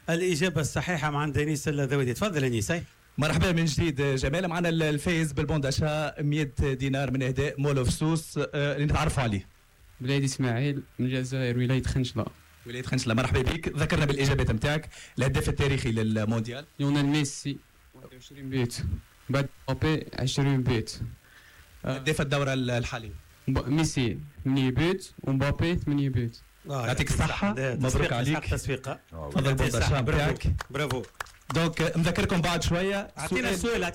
الإجابة الصحيحة مع دينيس الذودي. تفضل أنيس. مرحبا من جديد جمال. معنا الفايز بالبون داشا 100 دينار من إهداء مول اوف سوس اللي نتعرفوا عليه. بلادي إسماعيل من الجزائر، ولاية خنشلة. ولاية خنشلة، مرحبا بك. ذكرنا بالإجابات نتاعك. الهداف التاريخي للمونديال؟ ليونيل ميسي 21 بيت، بعد مبابي 20 بيت. هداف الدورة الحالية؟ ميسي 8 بيت ومبابي 8 بيت. يعطيك الصحة، مبروك عليك. تصفيقة. تفضل بونداشا نتاعك. برافو. دونك نذكركم بعد شويه. اعطينا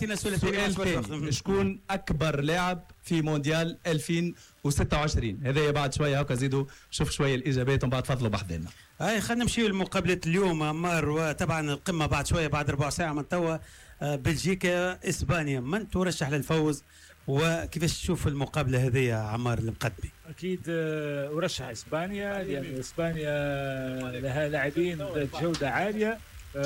السؤال شكون اكبر لاعب في مونديال 2026؟ هذا بعد شويه هكا زيدوا شوف شويه الاجابات ومن بعد تفضلوا بحذنا. خلينا نمشيو لمقابله اليوم عمار، وطبعا القمه بعد شويه بعد ربع ساعه من توا. بلجيكا اسبانيا، من ترشح للفوز وكيفاش تشوف المقابله هذه يا عمار المقدمه؟ اكيد ارشح اسبانيا، لان اسبانيا لها لاعبين بجوده عاليه.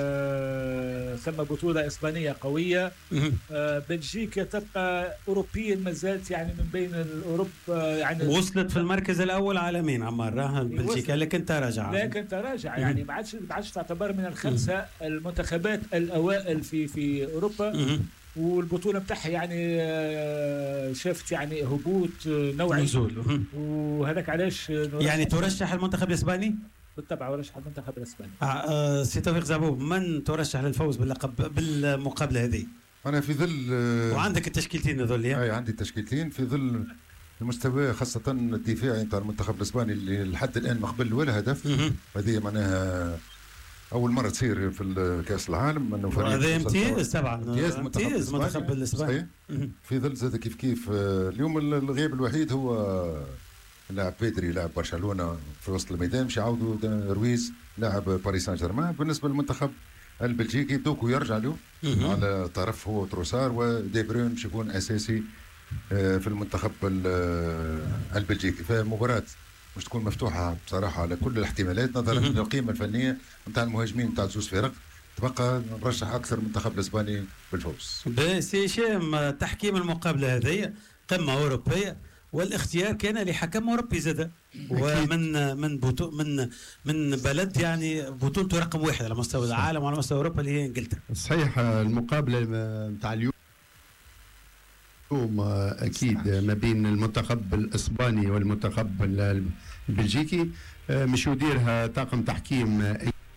ثم بطولة إسبانية قوية. بلجيكا تبقى أوروبيا ما زالت يعني من بين الأوروب يعني وصلت في المركز الأول عالميا عمار بلجيكا، لكن تراجع يعني ما عادش تعتبر من الخمسة المنتخبات الأوائل في أوروبا. والبطولة بتاعها يعني شافت يعني هبوط نوعي نزول. وهذاك علاش يعني ترشح المنتخب الإسباني؟ بالطبع ورشح المنتخب الاسباني. سي توفيق زعبوب، من ترشح للفوز باللقب بالمقابله هذه؟ انا في ظل وعندك التشكيلتين هذول؟ اي عندي التشكيلتين في ظل المستوى خاصه الدفاعي نتاع المنتخب الاسباني اللي لحد الان ما قبل ولا هدف. هذه معناها اول مره تصير في كاس العالم انه فريق هذا امتياز طبعا، امتياز المنتخب الاسباني. في ظل زاد كيف اليوم الغياب الوحيد هو لاعب بيدري لاعب برشلونه في وسط الميدان، مش يعاودوا رويز لاعب باريس سان جيرمان. بالنسبه للمنتخب البلجيكي دوكو يرجع له على طرف هو تروسار، ودي بروين باش يكون اساسي في المنتخب البلجيكي. فمباراه مش تكون مفتوحه بصراحه على كل الاحتمالات نظرا للقيمه الفنيه نتاع المهاجمين نتاع زوز فرق. تبقى نرشح اكثر المنتخب الاسباني بالفوز. سي هشام، تحكيم المقابله هذه قمه اوروبيه والاختيار كان لحكم اوروبي زاد، من بلد يعني بطولته رقم واحد على مستوى العالم وعلى مستوى اوروبا اللي هي انجلترا. صحيح. المقابله نتاع اليوم اكيد ما بين المنتخب الاسباني والمنتخب البلجيكي، مش يديرها طاقم تحكيم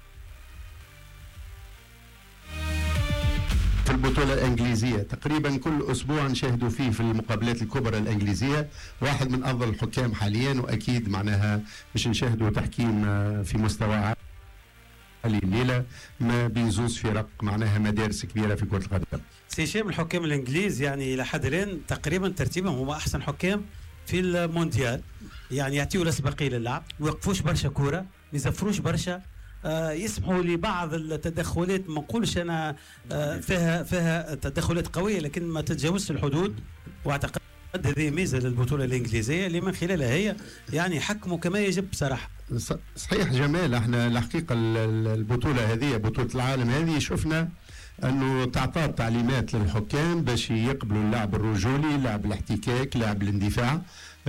البطولة الإنجليزية. تقريبا كل أسبوع نشاهدوا فيه في المقابلات الكبرى الإنجليزية واحد من أفضل الحكام حاليا، وأكيد معناها مش نشاهدوا تحكيم في مستوى عالي الليلة ما بين زوز فرق معناها مدارس كبيرة في كرة القدم. سي هشام، الحكام الإنجليز يعني إلى حد الآن تقريبا ترتيبهم هم أحسن حكام في المونديال، يعني يعطيوا الأسبقية للعب، ويوقفوش برشا كورة، ما يزفروش برشا، يسمحوا لبعض التدخلات، ما نقولش انا فيها تدخلات قويه لكن ما تتجاوزش الحدود. واعتقد هذه ميزه للبطوله الانجليزيه اللي من خلالها هي يعني حكموا كما يجب بصراحه. صحيح جمال، احنا الحقيقه البطوله هذه بطوله العالم هذه شفنا انه تعطى تعليمات للحكام باش يقبلوا اللعب الرجولي، لعب الاحتكاك، لعب الاندفاع،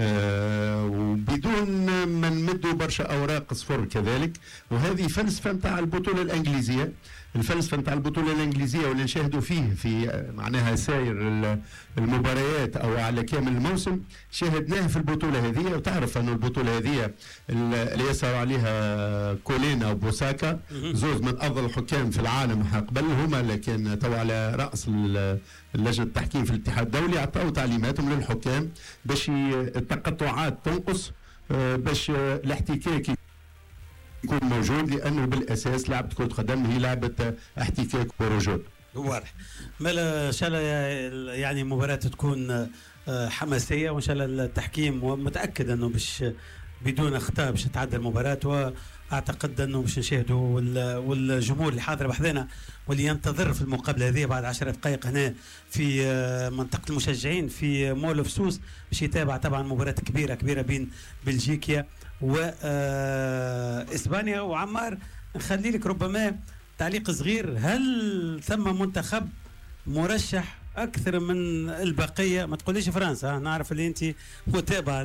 وبدون ما نمدوا برشا اوراق صفر كذلك. وهذه فلسفه نتاع البطوله الانجليزيه، الفلسفه نتاع البطوله الانجليزيه واللي نشاهدوا فيه في معناها سائر المباريات او على كامل الموسم شاهدناه في البطوله هذه. وتعرف انه البطوله هذه اللي يسهر عليها كولينا وبوساكا زوز من افضل الحكام في العالم قبل هما، لكن تو على راس لجنه التحكيم في الاتحاد الدولي اعطوا تعليماتهم للحكام باش التقطعات تنقص، باش الاحتكاك يكون موجود، لانه بالاساس لعبه كره قدم هي لعبه احتكاك ورجول. واضح. ان شاء الله يعني مباراه تكون حماسيه، وان شاء الله التحكيم ومتاكد انه باش بدون اخطاء باش تتعدى المباراه، واعتقد انه باش نشاهدوا والجمهور اللي حاضر بحذنا واللي ينتظر في المقابله هذه بعد 10 دقائق هنا في منطقه المشجعين في مول اوف سوس باش يتابع طبعا مباراه كبيره بين بلجيكا واسبانيا. وعمار، نخلي لك ربما تعليق صغير، هل ثم منتخب مرشح اكثر من البقيه؟ ما تقوليش فرنسا، نعرف اللي انت متابعه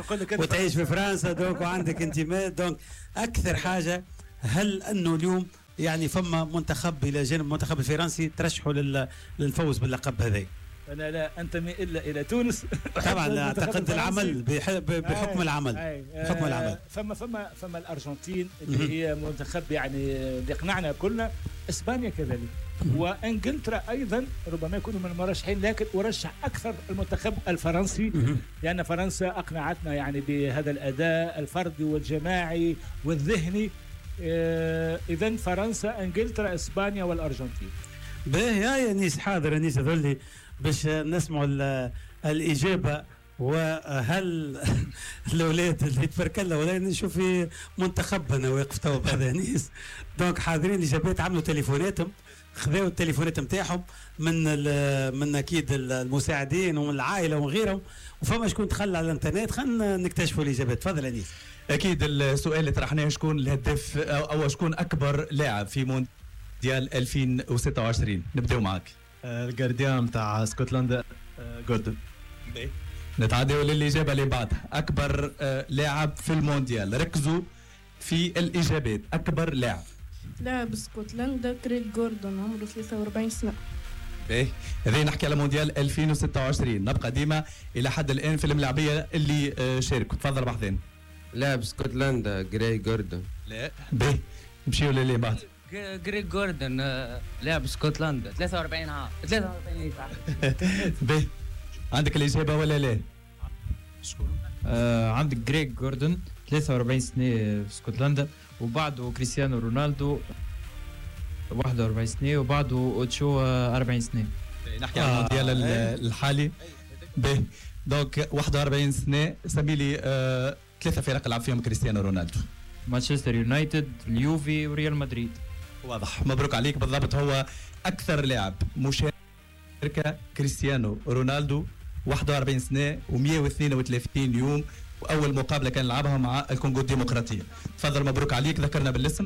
وتعيش في فرنسا دوك وعندك انتماء، دونك اكثر حاجه هل انه اليوم يعني فما منتخب الى جانب المنتخب الفرنسي ترشحوا للفوز باللقب هذا؟ انا لا انتمي الا الى تونس. طبعا اعتقد العمل بحكم العمل. بحكم العمل فما الارجنتين اللي هي منتخب يعني اللي قنعنا كلنا. اسبانيا كذلك، وانجلترا ايضا ربما يكونوا من المرشحين، لكن ارشح اكثر المنتخب الفرنسي لان فرنسا اقنعتنا يعني بهذا الاداء الفردي والجماعي والذهني. اذا فرنسا، انجلترا، اسبانيا والارجنتين. باهي يا انيس، حاضر انيس هذولي باش نسمعوا الاجابه. وهل الاولاد اللي تبارك ولا نشوف في منتخبنا واقف تو بهذا انيس، دونك حاضرين الاجابات، عملوا تليفوناتهم، خذوا التليفونات نتاعهم من اكيد المساعدين ومن العائله وغيرهم، وفما شكون تخلى على الانترنت. خلينا نكتشفوا الاجابات. تفضل انيس. اكيد السؤال اللي طرحناه شكون الهداف او شكون اكبر لاعب في مونديال 2026؟ نبداو معك. الجارديان نتاع اسكتلندا جوردن. نتعداو للاجابه اللي بعدها. اكبر لاعب في المونديال، ركزوا في الاجابات. اكبر لاعب اسكتلندا كريغ جوردن، عمره 43 سنه. باهي، هذا نحكي على مونديال 2026. نبقى ديما الى حد الان في الملاعبيه اللي شاركوا. تفضل بحثين. لاعب اسكتلندا جراي جوردن. لا باهي، نمشيو للي بعد. جريغ جوردن لاعب اسكتلندا 43 عام. 43 عام. باهي، عندك الإجابة ولا لا؟ عندك جريغ جوردن 43 سنة في اسكتلندا، وبعده كريستيانو رونالدو 41 سنة، وبعده اوتشو 40 سنة. نحكي عن المونديال الحالي. باهي، دونك 41 سنة. سميلي 3 فرق لعب فيهم كريستيانو رونالدو. مانشستر يونايتد، اليوفي، وريال مدريد. واضح، مبروك عليك. بالضبط هو أكثر لاعب مشاركة كريستيانو رونالدو، 41 سنة و132 يوم، وأول مقابلة كان لعبها مع الكونغو الديمقراطية. تفضل، مبروك عليك. ذكرنا بالاسم.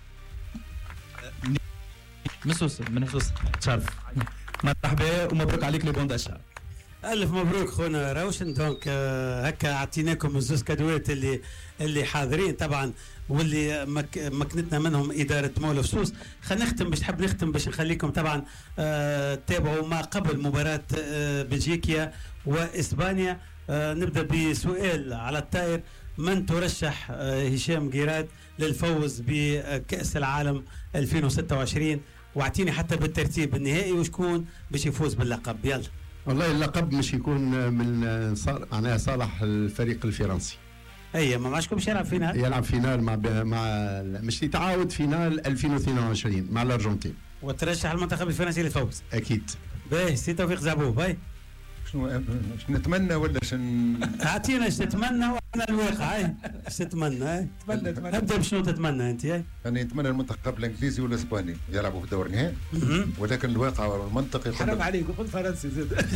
مسوس من مسوس. تشرف، مرحبا ومبروك عليك لبون داشا. الف مبروك خونا روشن. دونك هكا اعطيناكم الزوز كادوات اللي حاضرين طبعا، واللي مكنتنا منهم اداره مول فسوس. خلينا نختم، باش نحب نختم باش نخليكم طبعا تتابعوا ما قبل مباراه بلجيكا واسبانيا. نبدا بسؤال على الطاير. من ترشح هشام جيراد للفوز بكاس العالم 2026؟ واعطيني حتى بالترتيب النهائي وشكون باش يفوز باللقب. يلا. والله اللقب مش يكون من معناها صالح الفريق الفرنسي. اي ما عادش يلعب فينال. يلعب فينال مع مش يتعاود فينال 2022 مع الارجنتين. وترشح المنتخب الفرنسي للفوز؟ اكيد. باهي، سي توفيق زعبوه. باهي، شنو نتمنى ولا اعطينا ايش تتمنى وانا الواقع. ايش تتمنى؟ تمنى ابدا بشنو تتمنى انت؟ انا نتمنى المنتخب الانجليزي والاسباني يلعبوا في الدور النهائي، ولكن الواقع والمنطق حرام عليك وقل فرنسي زاد.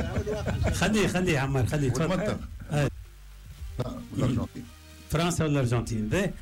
خليه عمار، خليه. والمنطق الارجنتين. فرنسا والارجنتين. باهي،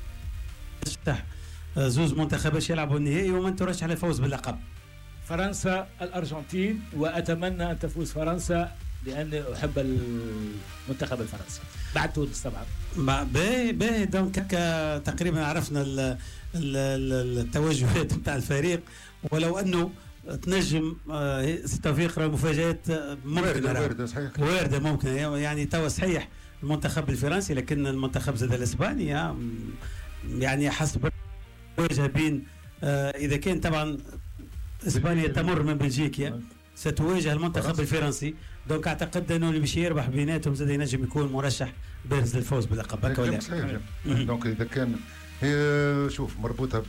ترشح زوز منتخبات يلعبوا النهائي، ومن ترشح للفوز باللقب؟ فرنسا، الارجنتين، واتمنى ان تفوز فرنسا لاني احب المنتخب الفرنسي بعد تونس طبعا. باهي دونك تقريبا عرفنا التوجهات نتاع الفريق، ولو انه تنجم توفيق المفاجات ممكن وارده ممكن يعني توا صحيح المنتخب الفرنسي، لكن المنتخب زاد الاسباني يعني حسب وجه بين اذا كان طبعا اسبانيا تمر من بلجيكا ستواجه المنتخب الفرنسي. دونك اعتقد انه اللي باش يربح بيناتهم زاد ينجم يكون مرشح بارز للفوز باللقب. هكا ولا؟ دونك اذا كان هي شوف مربوطه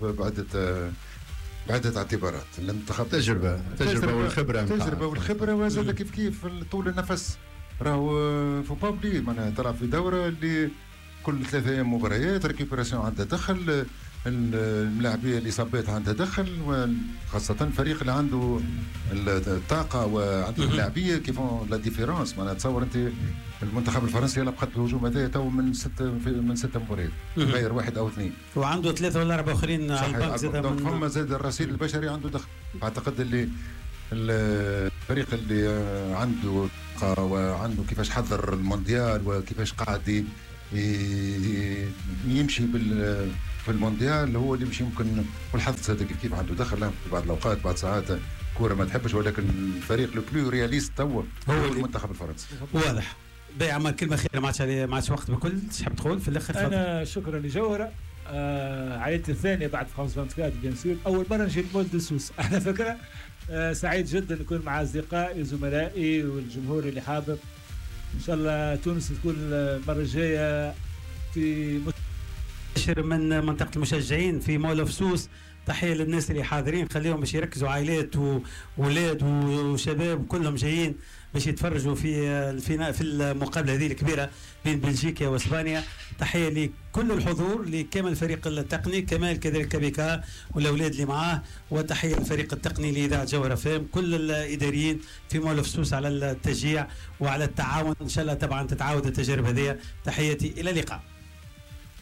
بعدة اعتبارات. المنتخب تجربه والخبره وزاد كيف طول النفس. راهو فو بابلي معناها تلعب في دوره اللي كل 3 أيام مباريات، ريكيبراسيون عندها دخل، اللاعبيه الاصابات عندها دخل، وخاصه الفريق اللي عنده الطاقه وعنده اللاعبيه كيف لا ديفيرونس. معناها تصور انت المنتخب الفرنسي يلعب خط الهجوم هذايا تو من 6 مباريات غير 1 أو 2، وعنده 3 ولا 4 اخرين على البنك زاد. فما زاد الرصيد البشري عنده دخل. اعتقد اللي الفريق اللي عنده وعنده كيفاش حضر المونديال وكيفاش قاعد يمشي في المونديال هو اللي مش يمكن، والحظ هذا كيف عنده دخل في بعض الاوقات بعض ساعات كوره ما تحبش، ولكن الفريق لو بلو رياليست توا هو المنتخب الفرنسي. واضح. عمل كلمه خير، ما عادش وقت بكل تحب تقول في الاخر. انا شكرا لجوهره. عائلتي الثانيه بعد فرانس 24 بيان سور، اول مره نجي لمول دو سوس على فكره. سعيد جدا نكون مع اصدقائي زملائي والجمهور اللي حاضر. ان شاء الله تونس تكون المره الجايه في من منطقه المشجعين في مول اوف سوس. تحيه للناس اللي حاضرين، خليهم باش يركزوا، عائلات واولاد وشباب كلهم جايين باش يتفرجوا في المقابله هذه الكبيره بين بلجيكا واسبانيا. تحيه لكل الحضور، لكامل الفريق التقني، كمال كذلك كبيكا والاولاد اللي معاه، وتحيه للفريق التقني لاذاعه جوهره فام، كل الاداريين في مول اوف سوس على التشجيع وعلى التعاون. ان شاء الله طبعا تتعاود التجارب هذه. تحياتي الى اللقاء.